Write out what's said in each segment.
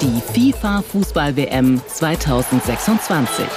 die FIFA-Fußball-WM 2026.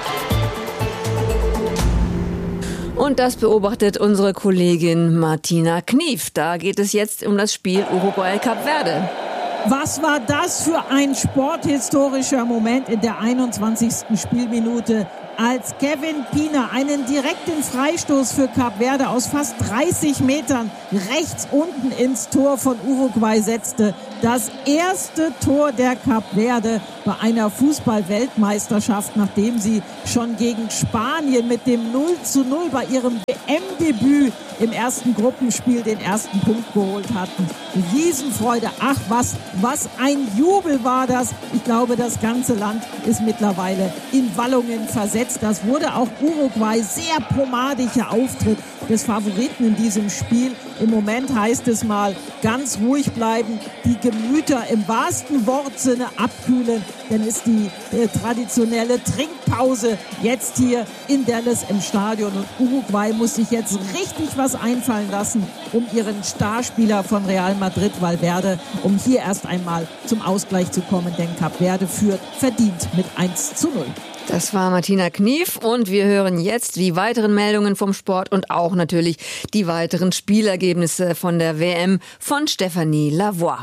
Und das beobachtet unsere Kollegin Martina Knief. Da geht es jetzt um das Spiel Uruguay-Kap Verde. Was war das für ein sporthistorischer Moment in der 21. Spielminute, als Kevin Pina einen direkten Freistoß für Kap Verde aus fast 30 Metern rechts unten ins Tor von Uruguay setzte. Das erste Tor der Kap Verde bei einer Fußball-Weltmeisterschaft, nachdem sie schon gegen Spanien mit dem 0:0 bei ihrem WM-Debüt im ersten Gruppenspiel den ersten Punkt geholt hatten. Riesenfreude. Ach, was ein Jubel war das. Ich glaube, das ganze Land ist mittlerweile in Wallungen versetzt. Das wurde auch Uruguay sehr pomadiger Auftritt des Favoriten in diesem Spiel. Im Moment heißt es mal ganz ruhig bleiben, die Gemüter im wahrsten Wortsinne abkühlen, denn ist die traditionelle Trinkpause jetzt hier in Dallas im Stadion und Uruguay muss sich jetzt richtig was einfallen lassen, um ihren Starspieler von Real Madrid, Valverde, um hier erst einmal zum Ausgleich zu kommen, denn Kap Verde führt verdient mit 1:0. Das war Martina Knief und wir hören jetzt die weiteren Meldungen vom Sport und auch natürlich die weiteren Spielergebnisse von der WM von Stephanie Lavoie.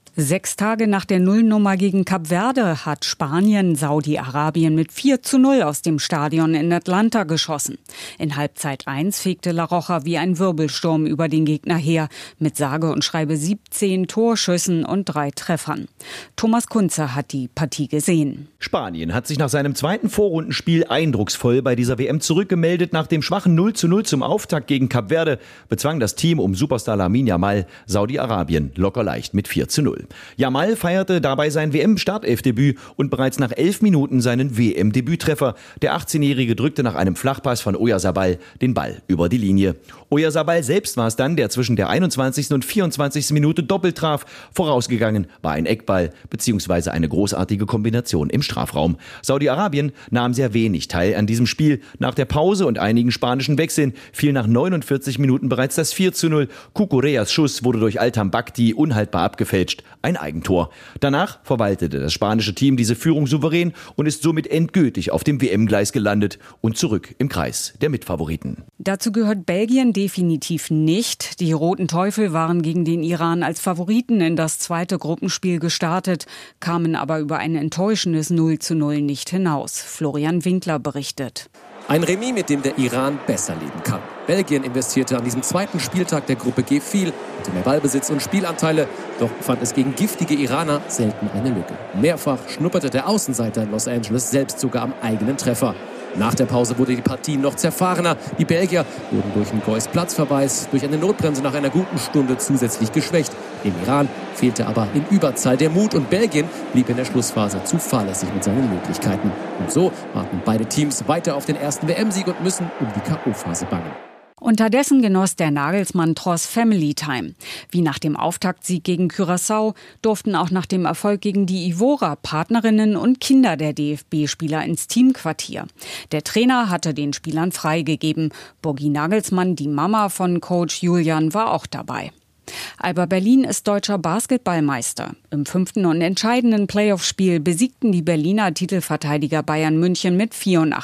6 Tage nach der Nullnummer gegen Kap Verde hat Spanien Saudi-Arabien mit 4:0 aus dem Stadion in Atlanta geschossen. In Halbzeit 1 fegte La Roja wie ein Wirbelsturm über den Gegner her, mit sage und schreibe 17 Torschüssen und 3 Treffern. Thomas Kunze hat die Partie gesehen. Spanien hat sich nach seinem zweiten Vorrundenspiel eindrucksvoll bei dieser WM zurückgemeldet. Nach dem schwachen 0:0 zum Auftakt gegen Kap Verde bezwang das Team um Superstar Lamine Yamal Saudi-Arabien locker leicht mit 4:0. Yamal feierte dabei sein WM-Startelfdebüt und bereits nach 11 Minuten seinen WM-Debüttreffer. Der 18-Jährige drückte nach einem Flachpass von Oyarzabal den Ball über die Linie. Oyarzabal selbst war es dann, der zwischen der 21. und 24. Minute doppelt traf. Vorausgegangen war ein Eckball bzw. eine großartige Kombination im Strafraum. Saudi-Arabien nahm sehr wenig teil an diesem Spiel. Nach der Pause und einigen spanischen Wechseln fiel nach 49 Minuten bereits das 4:0. Cucureas Schuss wurde durch Altam Bakti unhaltbar abgefälscht. Ein Eigentor. Danach verwaltete das spanische Team diese Führung souverän und ist somit endgültig auf dem WM-Gleis gelandet und zurück im Kreis der Mitfavoriten. Dazu gehört Belgien definitiv nicht. Die Roten Teufel waren gegen den Iran als Favoriten in das zweite Gruppenspiel gestartet, kamen aber über ein enttäuschendes 0:0 nicht hinaus. Florian Winkler berichtet. Ein Remis, mit dem der Iran besser leben kann. Belgien investierte an diesem zweiten Spieltag der Gruppe G viel, hatte mehr Ballbesitz und Spielanteile, doch fand es gegen giftige Iraner selten eine Lücke. Mehrfach schnupperte der Außenseiter in Los Angeles selbst sogar am eigenen Treffer. Nach der Pause wurde die Partie noch zerfahrener. Die Belgier wurden durch einen Gois Platzverweis, durch eine Notbremse nach einer guten Stunde zusätzlich geschwächt. Dem Iran fehlte aber in Überzahl der Mut und Belgien blieb in der Schlussphase zu fahrlässig mit seinen Möglichkeiten. Und so warten beide Teams weiter auf den ersten WM-Sieg und müssen um die K.O.-Phase bangen. Unterdessen genoss der Nagelsmann-Tross Family Time. Wie nach dem Auftaktsieg gegen Curaçao durften auch nach dem Erfolg gegen die Ivora Partnerinnen und Kinder der DFB-Spieler ins Teamquartier. Der Trainer hatte den Spielern freigegeben. Burgi Nagelsmann, die Mama von Coach Julian, war auch dabei. Alba Berlin ist deutscher Basketballmeister. Im 5. und entscheidenden Playoff-Spiel besiegten die Berliner Titelverteidiger Bayern München mit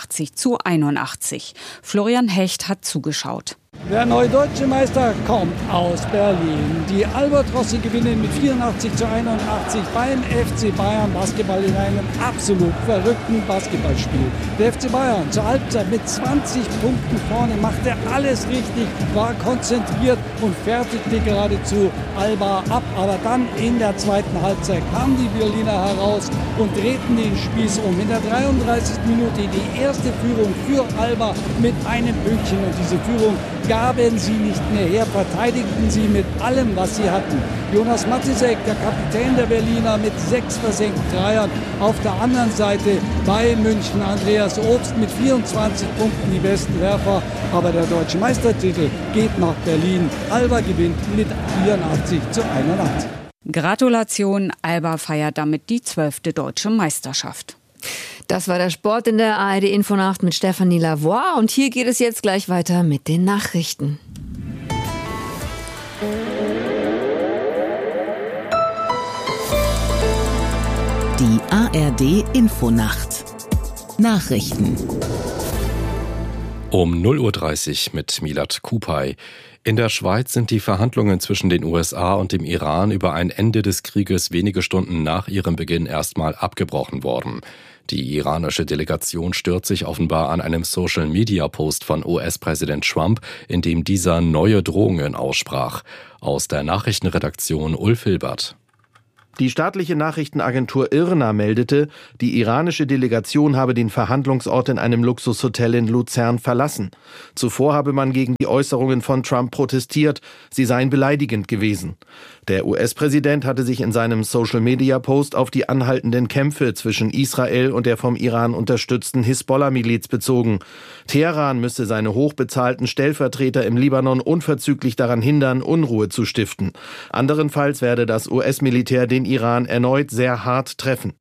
84:81. Florian Hecht hat zugeschaut. Der neue deutsche Meister kommt aus Berlin. Die Albatrosse gewinnen mit 84:81 beim FC Bayern. Basketball in einem absolut verrückten Basketballspiel. Der FC Bayern zur Halbzeit mit 20 Punkten vorne, machte alles richtig, war konzentriert und fertigte geradezu Alba ab. Aber dann in der zweiten Halbzeit kamen die Berliner heraus und drehten den Spieß um. In der 33. Minute die erste Führung für Alba mit einem Pünktchen. Und diese Führung gaben sie nicht mehr her, verteidigten sie mit allem, was sie hatten. Jonas Matisek, der Kapitän der Berliner, mit 6 versenkten Dreiern. Auf der anderen Seite bei München Andreas Obst mit 24 Punkten, die besten Werfer. Aber der deutsche Meistertitel geht nach Berlin. Alba gewinnt mit 84:81. Gratulation, Alba feiert damit die 12. deutsche Meisterschaft. Das war der Sport in der ARD Infonacht mit Stephanie Lavoie. Und hier geht es jetzt gleich weiter mit den Nachrichten. ARD Infonacht Nachrichten um 0:30 Uhr mit Milad Kupay. In der Schweiz sind die Verhandlungen zwischen den USA und dem Iran über ein Ende des Krieges wenige Stunden nach ihrem Beginn erstmal abgebrochen worden. Die iranische Delegation stört sich offenbar an einem Social-Media-Post von US-Präsident Trump, in dem dieser neue Drohungen aussprach. Aus der Nachrichtenredaktion Ulf Hilbert. Die staatliche Nachrichtenagentur IRNA meldete, die iranische Delegation habe den Verhandlungsort in einem Luxushotel in Luzern verlassen. Zuvor habe man gegen die Äußerungen von Trump protestiert, sie seien beleidigend gewesen. Der US-Präsident hatte sich in seinem Social-Media-Post auf die anhaltenden Kämpfe zwischen Israel und der vom Iran unterstützten Hisbollah-Miliz bezogen. Teheran müsse seine hochbezahlten Stellvertreter im Libanon unverzüglich daran hindern, Unruhe zu stiften. Anderenfalls werde das US-Militär den Iran erneut sehr hart treffen.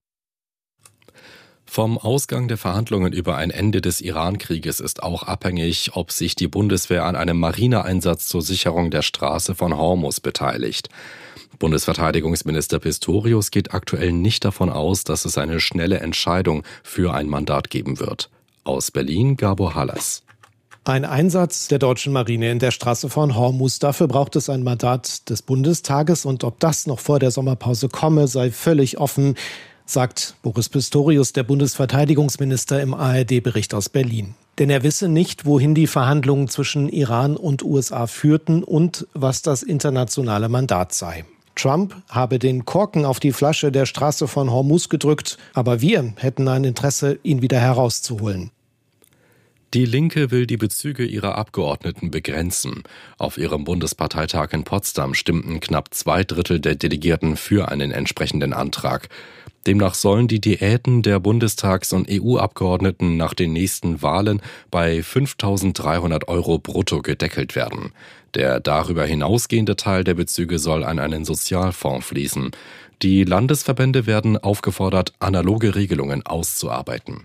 Vom Ausgang der Verhandlungen über ein Ende des Iran-Krieges ist auch abhängig, ob sich die Bundeswehr an einem Marineeinsatz zur Sicherung der Straße von Hormuz beteiligt. Bundesverteidigungsminister Pistorius geht aktuell nicht davon aus, dass es eine schnelle Entscheidung für ein Mandat geben wird. Aus Berlin Gabor Hallas. Ein Einsatz der deutschen Marine in der Straße von Hormuz. Dafür braucht es ein Mandat des Bundestages. Und ob das noch vor der Sommerpause komme, sei völlig offen, sagt Boris Pistorius, der Bundesverteidigungsminister, im ARD-Bericht aus Berlin. Denn er wisse nicht, wohin die Verhandlungen zwischen Iran und USA führten und was das internationale Mandat sei. Trump habe den Korken auf die Flasche der Straße von Hormuz gedrückt, aber wir hätten ein Interesse, ihn wieder herauszuholen. Die Linke will die Bezüge ihrer Abgeordneten begrenzen. Auf ihrem Bundesparteitag in Potsdam stimmten knapp 2/3 der Delegierten für einen entsprechenden Antrag. Demnach sollen die Diäten der Bundestags- und EU-Abgeordneten nach den nächsten Wahlen bei 5.300 € brutto gedeckelt werden. Der darüber hinausgehende Teil der Bezüge soll an einen Sozialfonds fließen. Die Landesverbände werden aufgefordert, analoge Regelungen auszuarbeiten.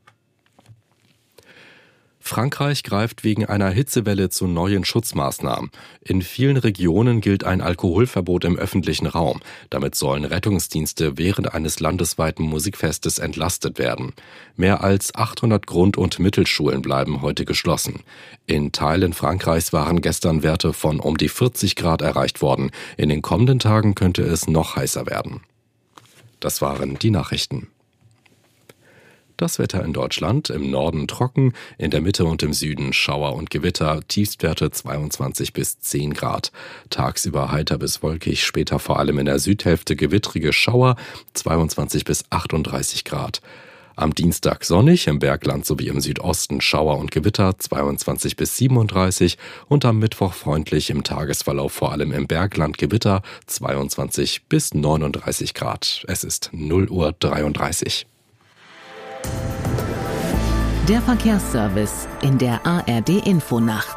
Frankreich greift wegen einer Hitzewelle zu neuen Schutzmaßnahmen. In vielen Regionen gilt ein Alkoholverbot im öffentlichen Raum. Damit sollen Rettungsdienste während eines landesweiten Musikfestes entlastet werden. Mehr als 800 Grund- und Mittelschulen bleiben heute geschlossen. In Teilen Frankreichs waren gestern Werte von um die 40 Grad erreicht worden. In den kommenden Tagen könnte es noch heißer werden. Das waren die Nachrichten. Das Wetter in Deutschland: im Norden trocken, in der Mitte und im Süden Schauer und Gewitter, Tiefstwerte 22 bis 10 Grad. Tagsüber heiter bis wolkig, später vor allem in der Südhälfte gewittrige Schauer, 22 bis 38 Grad. Am Dienstag sonnig, im Bergland sowie im Südosten Schauer und Gewitter, 22 bis 37 und am Mittwoch freundlich, im Tagesverlauf vor allem im Bergland Gewitter, 22 bis 39 Grad. Es ist 0:33 Uhr. Der Verkehrsservice in der ARD Infonacht.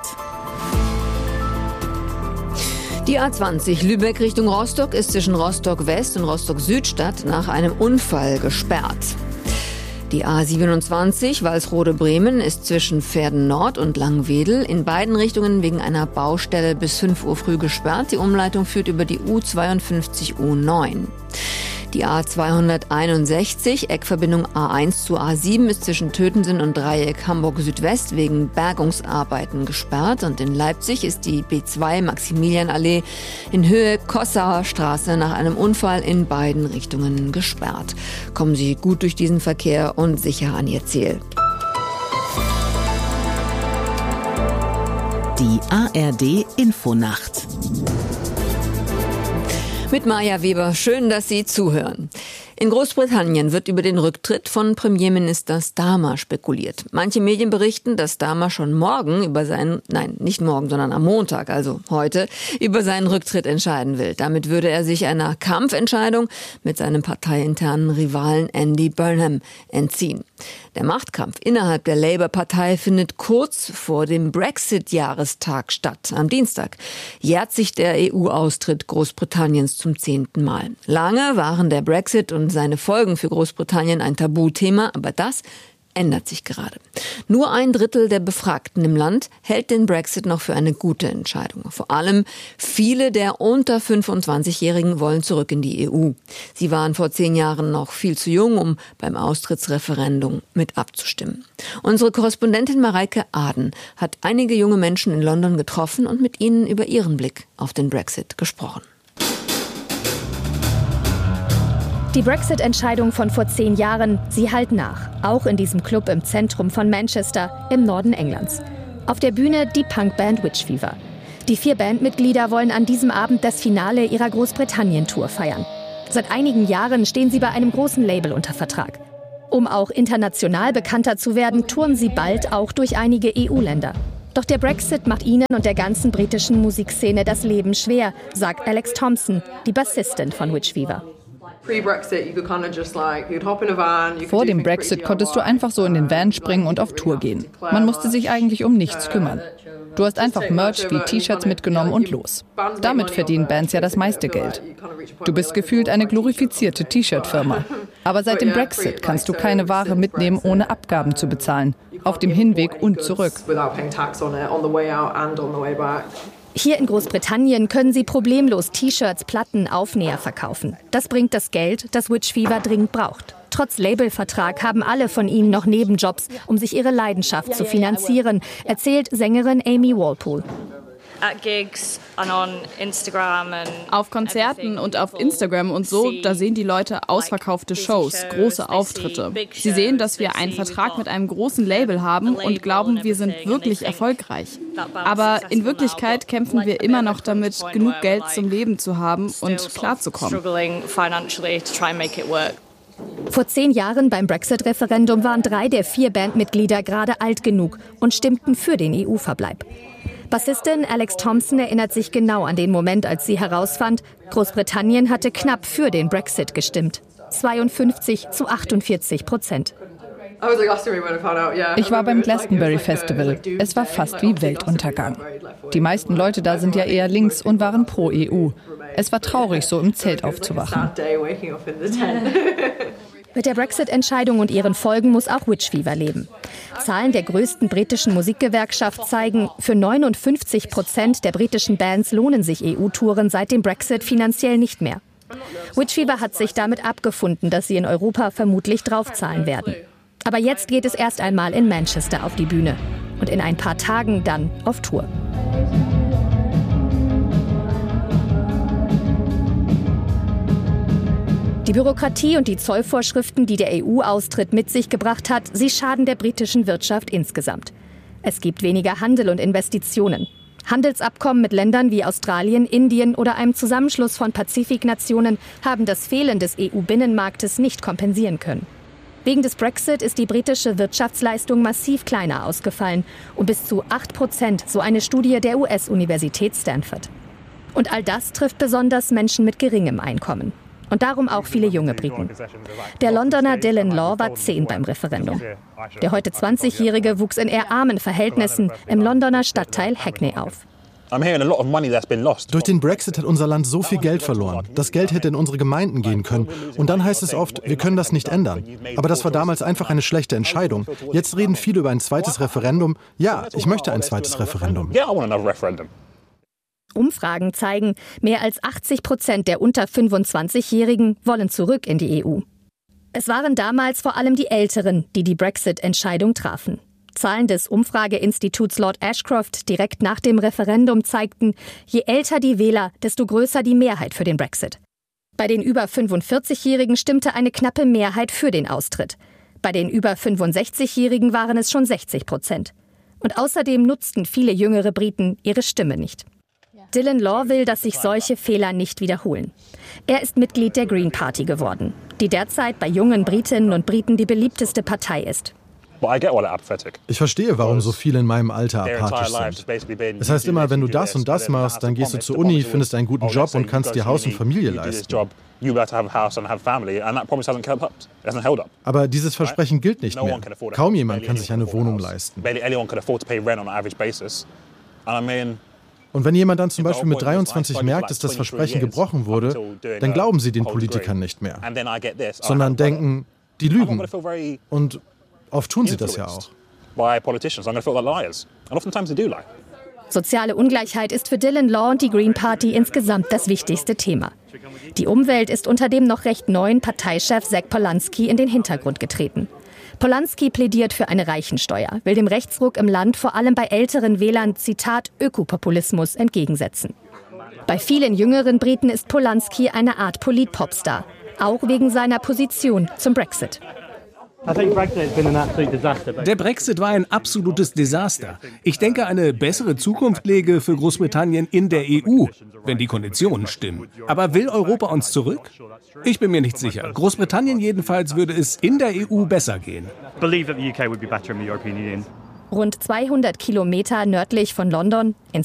Die A20 Lübeck Richtung Rostock ist zwischen Rostock West und Rostock Südstadt nach einem Unfall gesperrt. Die A27 Walsrode-Bremen ist zwischen Verden Nord und Langwedel in beiden Richtungen wegen einer Baustelle bis 5 Uhr früh gesperrt. Die Umleitung führt über die U52 U9. Die A261, Eckverbindung A1 zu A7, ist zwischen Tötensen und Dreieck Hamburg Südwest wegen Bergungsarbeiten gesperrt. Und in Leipzig ist die B2 Maximilianallee in Höhe Kossauer Straße nach einem Unfall in beiden Richtungen gesperrt. Kommen Sie gut durch diesen Verkehr und sicher an Ihr Ziel. Die ARD Infonacht. Mit Maja Weber, schön, dass Sie zuhören. In Großbritannien wird über den Rücktritt von Premierminister Starmer spekuliert. Manche Medien berichten, dass Starmer schon morgen am Montag, also heute, über seinen Rücktritt entscheiden will. Damit würde er sich einer Kampfentscheidung mit seinem parteiinternen Rivalen Andy Burnham entziehen. Der Machtkampf innerhalb der Labour-Partei findet kurz vor dem Brexit-Jahrestag statt. Am Dienstag jährt sich der EU-Austritt Großbritanniens zum 10. Mal. Lange waren der Brexit und seine Folgen für Großbritannien ein Tabuthema, aber das ändert sich gerade. Nur 1/3 der Befragten im Land hält den Brexit noch für eine gute Entscheidung. Vor allem viele der unter 25-Jährigen wollen zurück in die EU. Sie waren vor 10 Jahren noch viel zu jung, um beim Austrittsreferendum mit abzustimmen. Unsere Korrespondentin Mareike Aden hat einige junge Menschen in London getroffen und mit ihnen über ihren Blick auf den Brexit gesprochen. Die Brexit-Entscheidung von vor 10 Jahren, sie hallt nach. Auch in diesem Club im Zentrum von Manchester, im Norden Englands. Auf der Bühne die Punkband Witch Fever. Die 4 Bandmitglieder wollen an diesem Abend das Finale ihrer Großbritannien-Tour feiern. Seit einigen Jahren stehen sie bei einem großen Label unter Vertrag. Um auch international bekannter zu werden, touren sie bald auch durch einige EU-Länder. Doch der Brexit macht ihnen und der ganzen britischen Musikszene das Leben schwer, sagt Alex Thompson, die Bassistin von Witch Fever. Vor dem Brexit konntest du einfach so in den Van springen und auf Tour gehen. Man musste sich eigentlich um nichts kümmern. Du hast einfach Merch wie T-Shirts mitgenommen und los. Damit verdienen Bands ja das meiste Geld. Du bist gefühlt eine glorifizierte T-Shirt-Firma. Aber seit dem Brexit kannst du keine Ware mitnehmen, ohne Abgaben zu bezahlen. Auf dem Hinweg und zurück. Hier in Großbritannien können sie problemlos T-Shirts, Platten, Aufnäher verkaufen. Das bringt das Geld, das Witch Fever dringend braucht. Trotz Labelvertrag haben alle von ihnen noch Nebenjobs, um sich ihre Leidenschaft zu finanzieren, erzählt Sängerin Amy Walpole. Auf Konzerten und auf Instagram und so, da sehen die Leute ausverkaufte Shows, große Auftritte. Sie sehen, dass wir einen Vertrag mit einem großen Label haben und glauben, wir sind wirklich erfolgreich. Aber in Wirklichkeit kämpfen wir immer noch damit, genug Geld zum Leben zu haben und klarzukommen. Vor 10 Jahren beim Brexit-Referendum waren 3 der 4 Bandmitglieder gerade alt genug und stimmten für den EU-Verbleib. Bassistin Alex Thompson erinnert sich genau an den Moment, als sie herausfand, Großbritannien hatte knapp für den Brexit gestimmt. 52-48%. Ich war beim Glastonbury Festival. Es war fast wie Weltuntergang. Die meisten Leute da sind ja eher links und waren pro EU. Es war traurig, so im Zelt aufzuwachen. Mit der Brexit-Entscheidung und ihren Folgen muss auch Witch Fever leben. Zahlen der größten britischen Musikgewerkschaft zeigen, für 59% der britischen Bands lohnen sich EU-Touren seit dem Brexit finanziell nicht mehr. Witch Fever hat sich damit abgefunden, dass sie in Europa vermutlich draufzahlen werden. Aber jetzt geht es erst einmal in Manchester auf die Bühne und in ein paar Tagen dann auf Tour. Die Bürokratie und die Zollvorschriften, die der EU-Austritt mit sich gebracht hat, sie schaden der britischen Wirtschaft insgesamt. Es gibt weniger Handel und Investitionen. Handelsabkommen mit Ländern wie Australien, Indien oder einem Zusammenschluss von Pazifiknationen haben das Fehlen des EU-Binnenmarktes nicht kompensieren können. Wegen des Brexit ist die britische Wirtschaftsleistung massiv kleiner ausgefallen, um bis zu 8%, so eine Studie der US-Universität Stanford. Und all das trifft besonders Menschen mit geringem Einkommen. Und darum auch viele junge Briten. Der Londoner Dylan Law war 10 beim Referendum. Der heute 20-Jährige wuchs in eher armen Verhältnissen im Londoner Stadtteil Hackney auf. Durch den Brexit hat unser Land so viel Geld verloren. Das Geld hätte in unsere Gemeinden gehen können. Und dann heißt es oft, wir können das nicht ändern. Aber das war damals einfach eine schlechte Entscheidung. Jetzt reden viele über ein zweites Referendum. Ja, ich möchte ein zweites Referendum. Umfragen zeigen, mehr als 80% der unter 25-Jährigen wollen zurück in die EU. Es waren damals vor allem die Älteren, die die Brexit-Entscheidung trafen. Zahlen des Umfrageinstituts Lord Ashcroft direkt nach dem Referendum zeigten, je älter die Wähler, desto größer die Mehrheit für den Brexit. Bei den über 45-Jährigen stimmte eine knappe Mehrheit für den Austritt. Bei den über 65-Jährigen waren es schon 60%. Und außerdem nutzten viele jüngere Briten ihre Stimme nicht. Dylan Law will, dass sich solche Fehler nicht wiederholen. Er ist Mitglied der Green Party geworden, die derzeit bei jungen Britinnen und Briten die beliebteste Partei ist. Ich verstehe, warum so viele in meinem Alter apathisch sind. Es heißt immer, wenn du das und das machst, dann gehst du zur Uni, findest einen guten Job und kannst dir Haus und Familie leisten. Aber dieses Versprechen gilt nicht mehr. Kaum jemand kann sich eine Wohnung leisten. Und wenn jemand dann zum Beispiel mit 23 merkt, dass das Versprechen gebrochen wurde, dann glauben sie den Politikern nicht mehr, sondern denken, die lügen. Und Oft tun sie das ja auch. Soziale Ungleichheit ist für Dylan Law und die Green Party insgesamt das wichtigste Thema. Die Umwelt ist unter dem noch recht neuen Parteichef Zach Polanski in den Hintergrund getreten. Polanski plädiert für eine Reichensteuer, will dem Rechtsruck im Land vor allem bei älteren Wählern, Zitat, Ökopopulismus entgegensetzen. Bei vielen jüngeren Briten ist Polanski eine Art Polit-Popstar, auch wegen seiner Position zum Brexit. Der Brexit war ein absolutes Desaster. Ich denke, eine bessere Zukunft läge für Großbritannien in der EU, wenn die Konditionen stimmen. Aber will Europa uns zurück? Ich bin mir nicht sicher. Großbritannien jedenfalls würde es in der EU besser gehen. Rund 200 Kilometer nördlich von London, in